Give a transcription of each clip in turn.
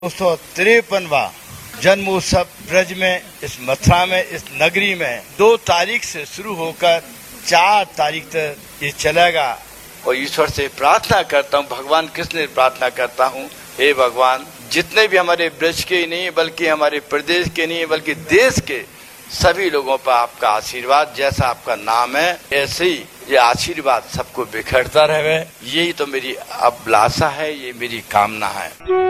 253वां जन्मोत्सव ब्रज में, इस मथुरा में, इस नगरी में 2 तारीख से शुरू होकर 4 तारीख तक ये चलेगा। और ईश्वर से प्रार्थना करता हूँ, भगवान कृष्ण से प्रार्थना करता हूँ, हे भगवान, जितने भी हमारे ब्रज के ही नहीं बल्कि हमारे प्रदेश के नहीं बल्कि देश के सभी लोगों पर आपका आशीर्वाद, जैसा आपका नाम है ऐसे ही ये आशीर्वाद सबको बिखरता रहे। यही तो मेरी अभिलाषा है, ये मेरी कामना है।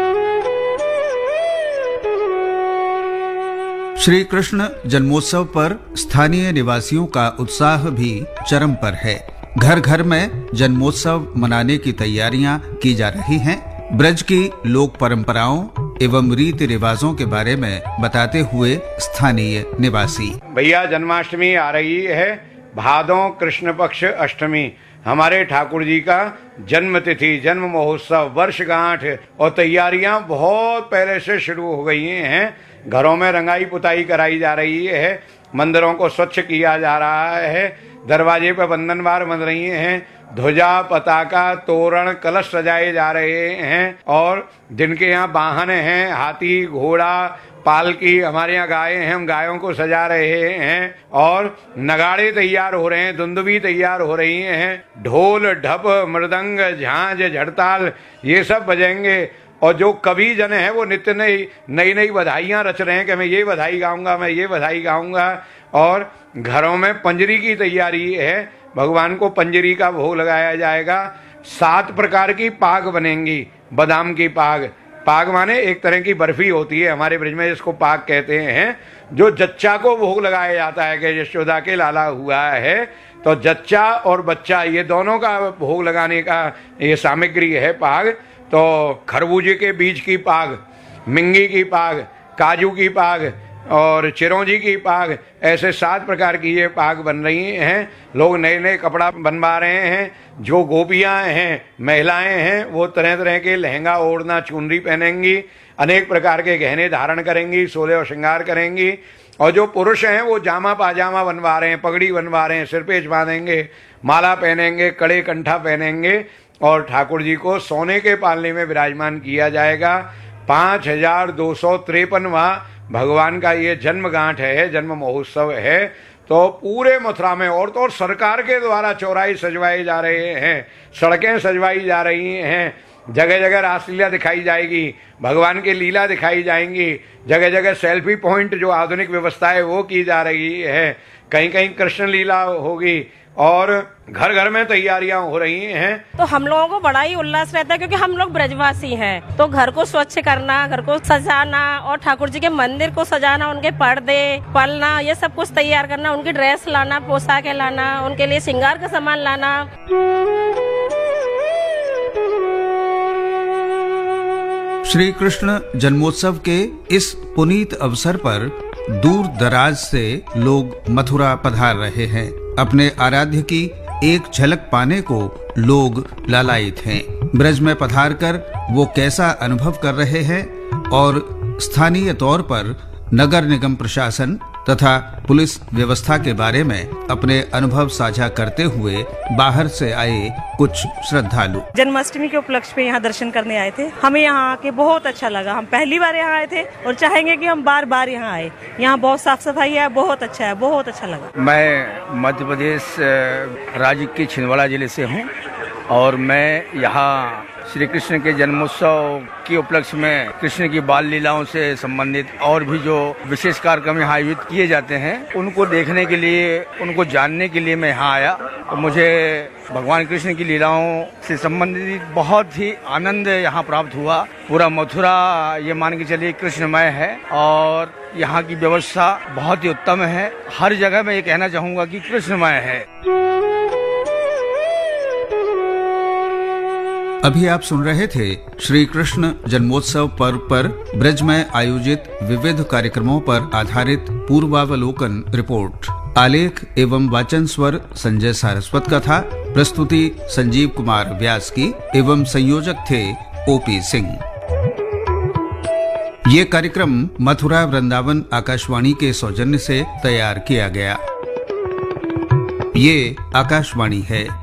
श्री कृष्ण जन्मोत्सव पर स्थानीय निवासियों का उत्साह भी चरम पर है। घर घर में जन्मोत्सव मनाने की तैयारियां की जा रही हैं। ब्रज की लोक परंपराओं एवं रीति रिवाजों के बारे में बताते हुए स्थानीय निवासी, भैया जन्माष्टमी आ रही है, भादों कृष्ण पक्ष अष्टमी, हमारे ठाकुर जी का जन्म तिथि, जन्म महोत्सव, वर्षगांठ और तैयारियां बहुत पहले से शुरू हो गई हैं। घरों में रंगाई पुताई कराई जा रही है, मंदिरों को स्वच्छ किया जा रहा है, दरवाजे पर बंधनवार बन रही हैं, ध्वजा पताका तोरण कलश सजाए जा रहे हैं और जिनके यहाँ वाहन हैं, हाथी घोड़ा पालकी, हमारे यहाँ गायें हैं, हम गायों को सजा रहे हैं और नगाड़े तैयार हो रहे हैं, दुंदुभी तैयार हो रही हैं, ढोल ढप मृदंग झांझ झड़ताल ये सब बजेंगे। और जो कवि जन है वो नित्य नई नई बधाइयाँ रच रहे हैं कि मैं ये बधाई गाऊंगा, मैं ये बधाई गाऊंगा। और घरों में पंजरी की तैयारी है, भगवान को पंजरी का भोग लगाया जाएगा। 7 प्रकार की पाग बनेंगी, बादाम की पाग, पाग माने एक तरह की बर्फी होती है, हमारे ब्रज में जिसको पाग कहते हैं, जो जच्चा को भोग लगाया जाता है कि यशोदा के लाला हुआ है, तो जच्चा और बच्चा ये दोनों का भोग लगाने का ये सामग्री है पाग। तो खरबूजे के बीज की पाग, मिंगी की पाग, काजू की पाग और चिरौंजी की पाग, ऐसे 7 प्रकार की ये पाग बन रही हैं। लोग नए नए कपड़ा बनवा रहे हैं। जो गोपियां हैं, महिलाएं हैं, वो तरह तरह के लहंगा ओढ़ना चुनरी पहनेंगी, अनेक प्रकार के गहने धारण करेंगी, सोले और श्रृंगार करेंगी। और जो पुरुष हैं वो जामा पाजामा बनवा रहे हैं, पगड़ी बनवा रहे हैं, सिर पे बांधेंगे, माला पहनेंगे, कड़े कंठा पहनेंगे और ठाकुर जी को सोने के पालने में विराजमान किया जाएगा। 5253वां भगवान का ये जन्म गांठ है, जन्म महोत्सव है। तो पूरे मथुरा में और तो और सरकार के द्वारा चौराहे सजवाए जा रहे हैं, सड़कें सजवाई जा रही हैं, जगह जगह रासलीला दिखाई जाएगी, भगवान की लीला दिखाई जाएंगी, जगह जगह सेल्फी पॉइंट जो आधुनिक व्यवस्था है वो की जा रही है, कहीं कहीं कृष्ण लीला होगी और घर घर में तैयारियां हो रही हैं। तो हम लोगों को बड़ा ही उल्लास रहता है क्योंकि हम लोग ब्रजवासी हैं। तो घर को स्वच्छ करना, घर को सजाना और ठाकुर जी के मंदिर को सजाना, उनके पर्दे पलना, ये सब कुछ तैयार करना, उनकी ड्रेस लाना, पोशाकें लाना, उनके लिए श्रृंगार का सामान लाना। श्री कृष्ण जन्मोत्सव के इस पुनीत अवसर पर दूर दराज से लोग मथुरा पधार रहे हैं। अपने आराध्य की एक झलक पाने को लोग लालायित हैं। ब्रज में पधार कर वो कैसा अनुभव कर रहे हैं और स्थानीय तौर पर नगर निगम प्रशासन तथा पुलिस व्यवस्था के बारे में अपने अनुभव साझा करते हुए बाहर से आए कुछ श्रद्धालु। जन्माष्टमी के उपलक्ष्य पे यहाँ दर्शन करने आए थे। हमें यहाँ आके बहुत अच्छा लगा। हम पहली बार यहाँ आए थे और चाहेंगे कि हम बार बार यहाँ आए। यहाँ बहुत साफ सफाई है, बहुत अच्छा है, बहुत अच्छा लगा। मैं मध्य प्रदेश राज्य के छिंदवाड़ा जिले से हूँ और मैं यहाँ श्री कृष्ण के जन्मोत्सव के उपलक्ष्य में कृष्ण की बाल लीलाओं से संबंधित और भी जो विशेष कार्यक्रम यहाँ आयोजित किए जाते हैं उनको देखने के लिए, उनको जानने के लिए मैं यहाँ आया। तो मुझे भगवान कृष्ण की लीलाओं से संबंधित बहुत ही आनंद यहाँ प्राप्त हुआ। पूरा मथुरा ये मान के चलिए कृष्णमय है और यहाँ की व्यवस्था बहुत ही उत्तम है। हर जगह मैं ये कहना चाहूँगा कि कृष्णमय है। अभी आप सुन रहे थे श्री कृष्ण जन्मोत्सव पर्व पर ब्रज में आयोजित विविध कार्यक्रमों पर आधारित पूर्वावलोकन रिपोर्ट। आलेख एवं वाचन स्वर संजय सारस्वत का था। प्रस्तुति संजीव कुमार व्यास की एवं संयोजक थे ओपी सिंह। ये कार्यक्रम मथुरा वृंदावन आकाशवाणी के सौजन्य से तैयार किया गया। ये आकाशवाणी है।